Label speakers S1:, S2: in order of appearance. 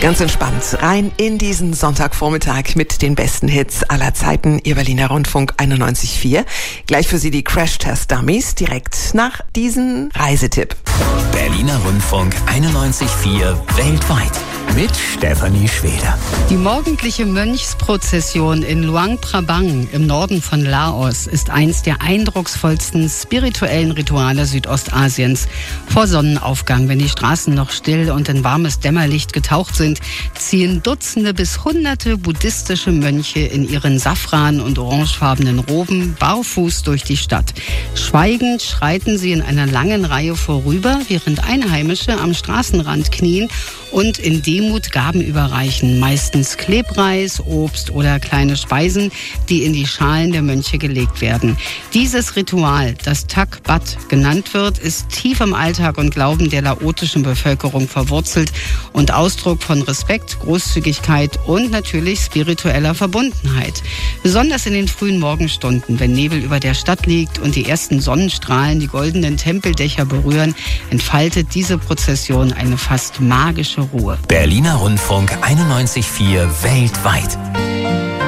S1: Ganz entspannt rein in diesen Sonntagvormittag mit den besten Hits aller Zeiten. Ihr Berliner Rundfunk 91.4. Gleich für Sie die Crash-Test-Dummies direkt nach diesem Reisetipp.
S2: Berliner Rundfunk 91.4 weltweit mit Stefanie Schweder.
S3: Die morgendliche Mönchsprozession in Luang Prabang im Norden von Laos ist eins der eindrucksvollsten spirituellen Rituale Südostasiens. Vor Sonnenaufgang, wenn die Straßen noch still und in warmes Dämmerlicht getaucht sind, ziehen Dutzende bis Hunderte buddhistische Mönche in ihren safran- und orangefarbenen Roben barfuß durch die Stadt. Schweigend schreiten sie in einer langen Reihe vorüber, während Einheimische am Straßenrand knien und in Demut Gaben überreichen, meistens Klebreis, Obst oder kleine Speisen, die in die Schalen der Mönche gelegt werden. Dieses Ritual, das Thak Bat genannt wird, ist tief im Alltag und Glauben der laotischen Bevölkerung verwurzelt und Ausdruck von Respekt, Großzügigkeit und natürlich spiritueller Verbundenheit. Besonders in den frühen Morgenstunden, wenn Nebel über der Stadt liegt und die ersten Sonnenstrahlen die goldenen Tempeldächer berühren, entfaltet diese Prozession eine fast magische Ruhe.
S2: Berliner Rundfunk 91.4 weltweit.